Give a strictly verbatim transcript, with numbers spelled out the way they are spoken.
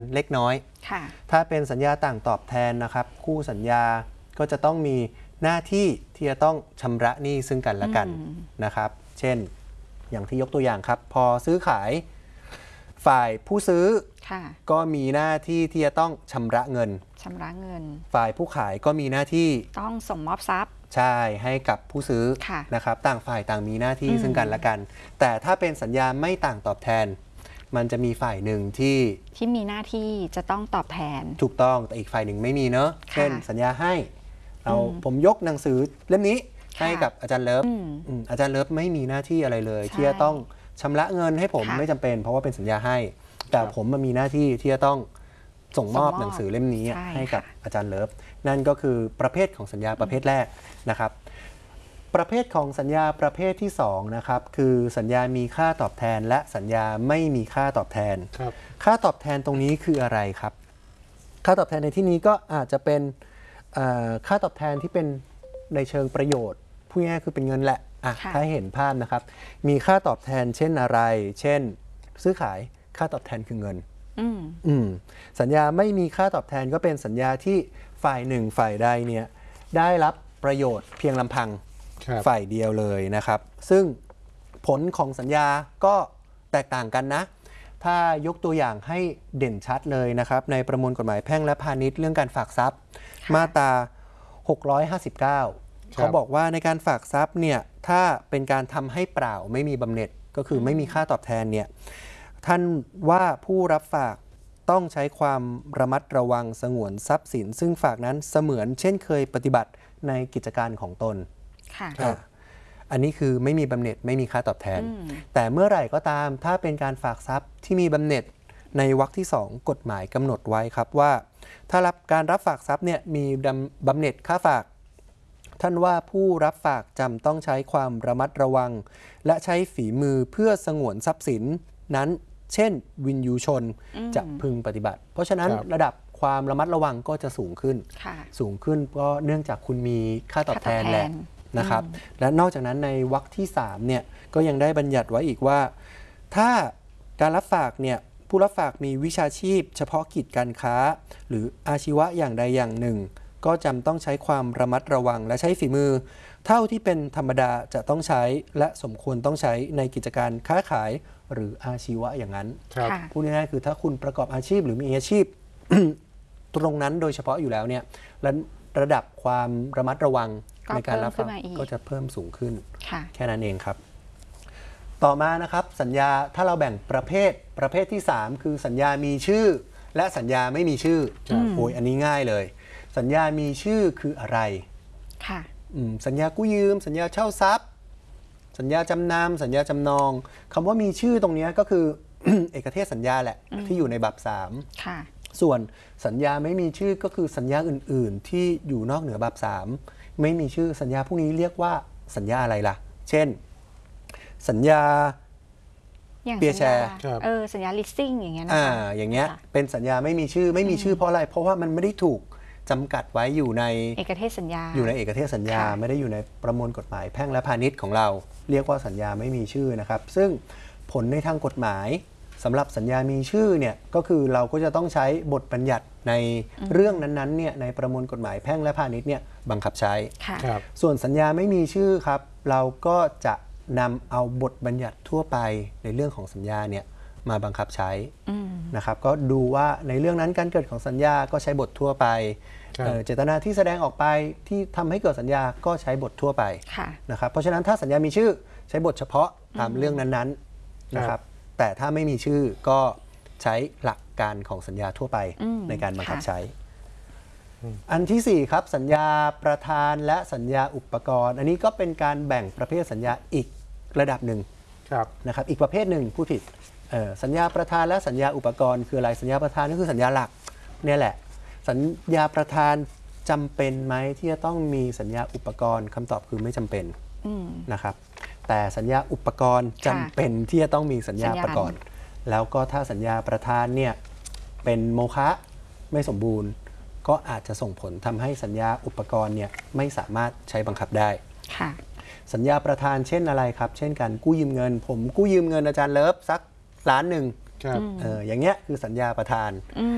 เล็กน้อยถ้าเป็นสัญญาต่างตอบแทนนะครับคู่สัญญาก็จะต้องมีหน้าที่ที่จะต้องชำระหนี้ซึ่งกันและกันนะครับเช่นอย่างที่ยกตัวอย่างครับพอซื้อขายฝ่ายผู้ซื้อก็มีหน้าที่ที่จะต้องชำระเงินชำระเงินฝ่ายผู้ขายก็มีหน้าที่ต้องส่งมอบทรัพย์ใช่ให้กับผู้ซื้อนะครับต่างฝ่ายต่างมีหน้าที่ซึ่งกันและกันแต่ถ้าเป็นสัญญาไม่ต่างตอบแทนมันจะมีฝ่ายหนึ่งที่ที่มีหน้าที่จะต้องตอบแทนถูกต้องแต่อีกฝ่ายหนึ่งไม่มีเนอะเช่นสัญญาให้เราผมยกหนังสือเล่มนี้ให้กับอาจารย์เลิฟอาจารย์เลิฟไม่มีหน้าที่อะไรเลยที่จะต้องชำระเงินให้ผมไม่จำเป็นเพราะว่าเป็นสัญญาให้แต่ผมมันมีหน้าที่ที่จะต้องส่งมอบหนังสือเล่มนี้ให้กับอาจารย์เลิฟนั่นก็คือประเภทของสัญญาประเภทแรกนะครับประเภทของสัญญาประเภทที่สองนะครับคือสัญญามีค่าตอบแทนและสัญญาไม่มีค่าตอบแทนค่าตอบแทนตรงนี้คืออะไรครับค่าตอบแทนในที่นี้ก็อาจจะเป็นค่าตอบแทนที่เป็นในเชิงประโยชน์พูดง่ายๆคือเป็นเงินแหละถ้าเห็นภาพนะครับมีค่าตอบแทนเช่นอะไรเช่นซื้อขายค่าตอบแทนคือเงินอืมสัญญาไม่มีค่าตอบแทนก็เป็นสัญญาที่ฝ่ายหนึ่งฝ่ายใดเนี่ยได้รับประโยชน์เพียงลำพังฝ่ายเดียวเลยนะครับซึ่งผลของสัญญาก็แตกต่างกันนะถ้ายกตัวอย่างให้เด่นชัดเลยนะครับในประมวลกฎหมายแพ่งและพาณิชย์เรื่องการฝากทรัพย์มาตราหกร้อยห้าสิบเก้าเขาบอกว่าในการฝากทรัพย์เนี่ยถ้าเป็นการทำให้เปล่าไม่มีบำเหน็จก็คือไม่มีค่าตอบแทนเนี่ยท่านว่าผู้รับฝากต้องใช้ความระมัดระวังสงวนทรัพย์สินซึ่งฝากนั้นเสมือนเช่นเคยปฏิบัติในกิจการของตนอันนี้คือไม่มีบำเหน็จไม่มีค่าตอบแทนแต่เมื่อไหร่ก็ตามถ้าเป็นการฝากทรัพย์ที่มีบำเหน็จในวรรคที่สองกฎหมายกำหนดไว้ครับว่าถ้ารับการรับฝากทรัพย์เนี่ยมีบำเหน็จค่าฝากท่านว่าผู้รับฝากจำต้องใช้ความระมัดระวังและใช้ฝีมือเพื่อสงวนทรัพย์สินนั้นเช่นวินยูชนจะพึงปฏิบัติเพราะฉะนั้นระดับความระมัดระวังก็จะสูงขึ้นสูงขึ้นก็เนื่องจากคุณมีค่าตอบแทนแหละนะครับและนอกจากนั้นในวรรคที่สามเนี่ยก็ยังได้บัญญัติไว้อีกว่าถ้าการรับฝากเนี่ยผู้รับฝากมีวิชาชีพเฉพาะกิจการค้าหรืออาชีวะอย่างใดอย่างหนึ่งก็จำต้องใช้ความระมัดระวังและใช้ฝีมือเท่าที่เป็นธรรมดาจะต้องใช้และสมควรต้องใช้ในกิจการค้าขายหรืออาชีวะอย่างนั้นพูดง่ายๆคือถ้าคุณประกอบอาชีพหรือมีอาชีพ ตรงนั้นโดยเฉพาะอยู่แล้วเนี่ยและระดับความระมัดระวังในการรับฝากก็จะเพิ่มสูงขึ้นแค่นั้นเองครับต่อมานะครับสัญญาถ้าเราแบ่งประเภทประเภทที่สามคือสัญญามีชื่อและสัญญาไม่มีชื่อโอ้ยอันนี้ง่ายเลยสัญญามีชื่อคืออะไรสัญญากู้ยืมสัญญาเช่าทรัพย์สัญญาจำนำสัญญาจำนองคำว่ามีชื่อตรงนี้ก็คือ เอกเทศสัญญาแหละที่อยู่ในบัพสามส่วนสัญญาไม่มีชื่อก็คือสัญญาอื่นๆที่อยู่นอกเหนือบัพสามไม่มีชื่อสัญญาพวกนี้เรียกว่าสัญญาอะไรล่ะเช่นสัญญาเปียร์แชร์เออสัญญา leasing อย่างเงี้ยนะอ่าอย่างเงี้ยเป็นสัญญาไม่มีชื่อไม่มีชื่อเพราะอะไรเพราะว่ามันไม่ได้ถูกจำกัดไว้อยู่ในเอกเทศสัญญาอยู่ในเอกเทศสัญญาไม่ได้อยู่ในประมวลกฎหมายแพ่งและพาณิชย์ของเราเรียกว่าสัญญาไม่มีชื่อนะครับซึ่งผลในทางกฎหมายสำหรับสัญญามีชื่อเนี่ยก็คือเราก็จะต้องใช้บทบัญญัติในเรื่องนั้นๆเนี่ยในประมวลกฎหมายแพ่งและพาณิชย์เนี่ยบังคับใช้ส่วนสัญญาไม่มีชื่อครับเราก็จะนำเอาบทบัญญัติทั่วไปในเรื่องของสัญญาเนี่ยมาบังคับใช้นะครับก็ดูว่าในเรื่องนั้นการเกิดของสัญญาก็ใช้บททั่วไปเจตนาที่แสดงออกไปที่ทำให้เกิดสัญญาก็ใช้บททั่วไปนะครับเพราะฉะนั้นถ้าสัญญามีชื่อใช้บทเฉพาะตามเรื่องนั้นๆนะครับแต่ถ้าไม่มีชื่อก็ใช้หลักการของสัญญาทั่วไปในการบังคับใช้อันที่สี่ครับสัญญาประธานและสัญญาอุปกรณ์อันนี้ก็เป็นการแบ่งประเภทสัญญาอีกระดับหนึ่งนะครับอีกประเภทหนึ่งผู้ผิดสัญญาประธานและสัญญาอุปกรณ์คืออะไรสัญญาประธานก็คือสัญญาหลักเนี่ยแหละสัญญาประธานจำเป็นไหมที่จะต้องมีสัญญาอุปกรณ์คำตอบคือไม่จำเป็นนะครับแต่สัญญาอุปกรณ์จำเป็นที่จะต้องมีสัญญาประกอบแล้วก็ถ้าสัญญาประธานเนี่ยเป็นโมฆะไม่สมบูรณ์ก็อาจจะส่งผลทำให้สัญญาอุปกรณ์เนี่ยไม่สามารถใช้บังคับได้สัญญาประธานเช่นอะไรครับเช่นการกู้ยืมเงินผมกู้ยืมเงินอาจารย์เลิฟสักล้านหนึ่ง เอออย่างเงี้ยคือสัญญาประธาน